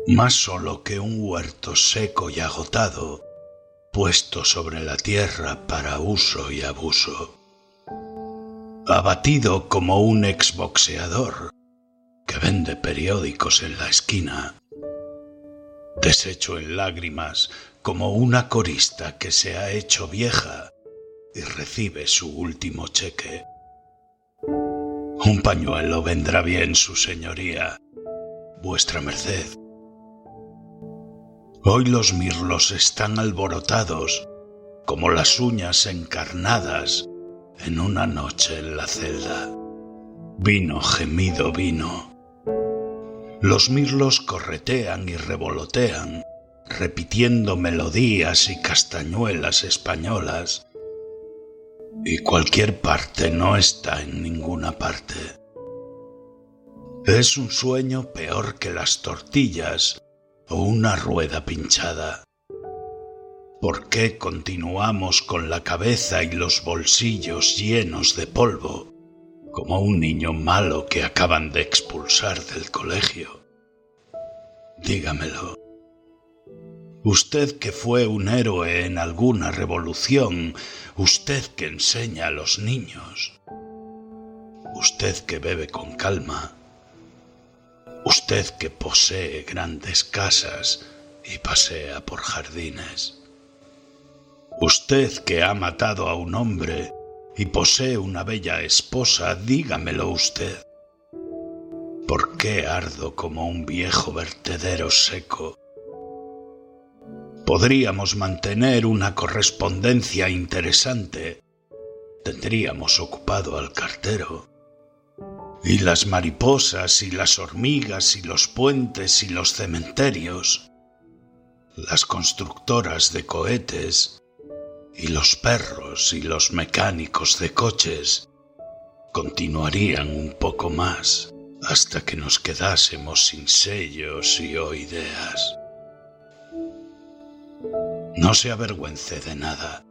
más solo que un huerto seco y agotado, puesto sobre la tierra para uso y abuso. Abatido como un exboxeador que vende periódicos en la esquina. Deshecho en lágrimas como una corista que se ha hecho vieja y recibe su último cheque. Un pañuelo vendrá bien, su señoría, vuestra merced. Hoy los mirlos están alborotados como las uñas encarnadas en una noche en la celda. Vino, gemido vino. Los mirlos corretean y revolotean, repitiendo melodías y castañuelas españolas. Y cualquier parte no está en ninguna parte. Es un sueño peor que las tortillas o una rueda pinchada. ¿Por qué continuamos con la cabeza y los bolsillos llenos de polvo, como un niño malo que acaban de expulsar del colegio? Dígamelo. Usted que fue un héroe en alguna revolución, usted que enseña a los niños, usted que bebe con calma, usted que posee grandes casas y pasea por jardines, usted que ha matado a un hombre y posee una bella esposa, dígamelo usted. ¿Por qué ardo como un viejo vertedero seco? Podríamos mantener una correspondencia interesante. Tendríamos ocupado al cartero. Y las mariposas y las hormigas y los puentes y los cementerios, las constructoras de cohetes y los perros y los mecánicos de coches continuarían un poco más hasta que nos quedásemos sin sellos y o ideas. No se avergüence de nada.